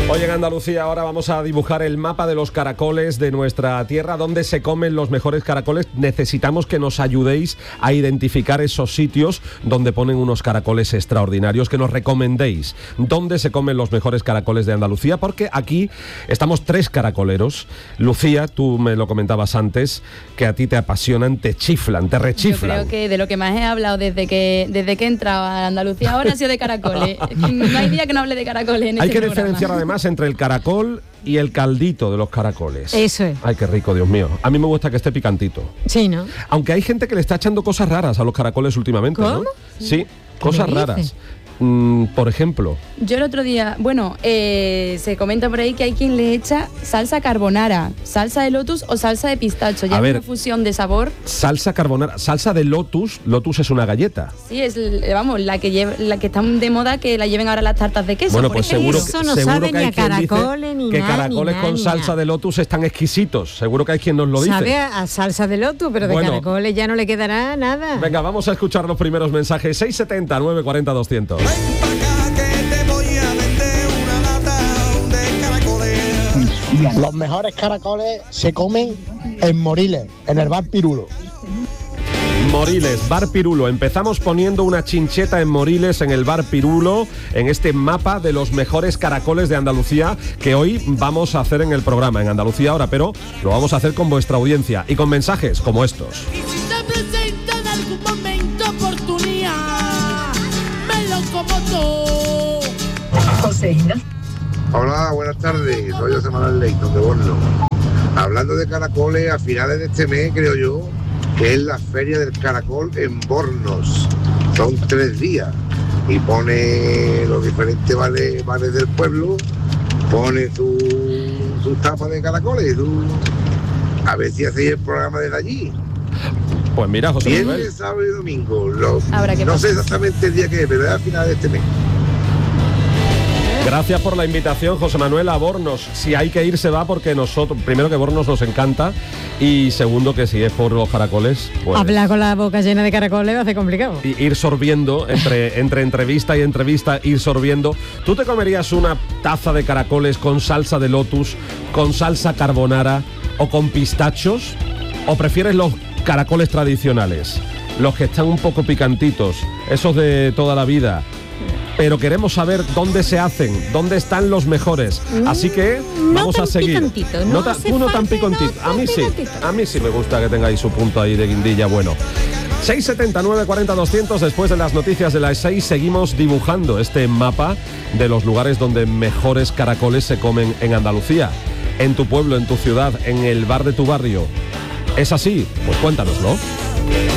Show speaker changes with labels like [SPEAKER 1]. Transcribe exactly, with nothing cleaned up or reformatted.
[SPEAKER 1] Hoy en Andalucía ahora vamos a dibujar el mapa de los caracoles de nuestra tierra, donde se comen los mejores caracoles. Necesitamos que nos ayudéis a identificar esos sitios donde ponen unos caracoles extraordinarios, que nos recomendéis dónde se comen los mejores caracoles de Andalucía, porque aquí estamos tres caracoleros. Lucía, tú me lo comentabas antes, que a ti te apasionan, te chiflan, te rechiflan.
[SPEAKER 2] Yo creo que de lo que más he hablado desde que desde que he entrado a Andalucía ahora ha sido de caracoles. No hay día que no hable de caracoles en
[SPEAKER 1] Hay
[SPEAKER 2] este
[SPEAKER 1] que
[SPEAKER 2] programa.
[SPEAKER 1] diferenciar además entre el caracol y el caldito de los caracoles.
[SPEAKER 3] Eso es.
[SPEAKER 1] Ay, qué rico, Dios mío. A mí me gusta que esté picantito.
[SPEAKER 3] Sí, ¿no?
[SPEAKER 1] Aunque hay gente que le está echando cosas raras a los caracoles últimamente, ¿no?
[SPEAKER 3] ¿Cómo?
[SPEAKER 1] Sí, cosas
[SPEAKER 3] me dices?
[SPEAKER 1] raras. Mm, por ejemplo,
[SPEAKER 2] Yo el otro día, bueno, eh, se comenta por ahí que hay quien le echa salsa carbonara, salsa de lotus o salsa de pistacho. Ya
[SPEAKER 1] A
[SPEAKER 2] es
[SPEAKER 1] ver.
[SPEAKER 2] una fusión de sabor.
[SPEAKER 1] salsa carbonara, salsa de lotus. Lotus es una galleta.
[SPEAKER 2] Sí, es, vamos, la que lleva, la que está de moda que la lleven ahora las tartas de queso.
[SPEAKER 1] Bueno,
[SPEAKER 2] por
[SPEAKER 1] pues
[SPEAKER 2] ejemplo.
[SPEAKER 1] seguro,
[SPEAKER 3] Eso
[SPEAKER 1] que,
[SPEAKER 3] no
[SPEAKER 1] seguro
[SPEAKER 3] sabe
[SPEAKER 1] que
[SPEAKER 3] ni
[SPEAKER 1] hay
[SPEAKER 3] a
[SPEAKER 1] quien dice
[SPEAKER 3] caracoles, ni
[SPEAKER 1] que
[SPEAKER 3] nada,
[SPEAKER 1] caracoles
[SPEAKER 3] ni
[SPEAKER 1] con
[SPEAKER 3] nada,
[SPEAKER 1] salsa
[SPEAKER 3] ni
[SPEAKER 1] de lotus están exquisitos. Seguro que hay quien nos lo dice.
[SPEAKER 3] Sabe a, a salsa de lotus, pero de
[SPEAKER 1] Bueno.
[SPEAKER 3] caracoles ya no le quedará nada.
[SPEAKER 1] Venga, vamos a escuchar los primeros mensajes. seis setenta, nueve cuarenta, doscientos.
[SPEAKER 4] Los mejores caracoles se comen en Moriles, en el bar Pirulo.
[SPEAKER 1] Moriles, Bar Pirulo. Empezamos poniendo una chincheta en Moriles, en el Bar Pirulo, en este mapa de los mejores caracoles de Andalucía que hoy vamos a hacer en el programa, en Andalucía ahora, pero lo vamos a hacer con vuestra audiencia y con mensajes como estos.
[SPEAKER 5] Y si se presenta en algún momento oportunidad, me lo como todo.
[SPEAKER 6] Joseína.
[SPEAKER 7] Hola, buenas tardes. Soy José Manuel Leighton de Borno. Hablando de caracoles, a finales de este mes, creo yo, que es la Feria del Caracol en Bornos. Son tres días y pone los diferentes bares, bares del pueblo, pone sus su tapas de caracoles y tú, a ver si hacéis el programa desde allí.
[SPEAKER 1] Pues mira, José Manuel.
[SPEAKER 7] Viernes, sábado y domingo. Lo-
[SPEAKER 2] Habrá que
[SPEAKER 7] no
[SPEAKER 2] pasar.
[SPEAKER 7] sé exactamente el día que es, pero es a finales de este mes.
[SPEAKER 1] Gracias por la invitación, José Manuel, a Bornos. Si hay que ir, se va, porque nosotros, primero que Bornos nos encanta y segundo que si es por los caracoles, pues
[SPEAKER 3] Hablar con la boca llena de caracoles va a ser complicado.
[SPEAKER 1] i- ir sorbiendo entre, entre entrevista y entrevista, ir sorbiendo. ¿Tú te comerías una taza de caracoles con salsa de lotus, con salsa carbonara o con pistachos? ¿O prefieres los caracoles tradicionales, los que están un poco picantitos, esos de toda la vida? Pero queremos saber dónde se hacen, dónde están los mejores. Así que
[SPEAKER 3] no
[SPEAKER 1] vamos
[SPEAKER 3] tan
[SPEAKER 1] a seguir.
[SPEAKER 3] picantito, no
[SPEAKER 1] ta-
[SPEAKER 3] hace
[SPEAKER 1] tú no tan
[SPEAKER 3] falta,
[SPEAKER 1] picantito.
[SPEAKER 3] no
[SPEAKER 1] A mí
[SPEAKER 3] tan
[SPEAKER 1] sí.
[SPEAKER 3] picantito.
[SPEAKER 1] A mí sí me gusta que tengáis su punto ahí de guindilla bueno. seis setenta, nueve cuarenta, doscientos. Después de las noticias de las seis seguimos dibujando este mapa de los lugares donde mejores caracoles se comen en Andalucía. En tu pueblo, en tu ciudad, en el bar de tu barrio. ¿Es así? Pues cuéntanoslo.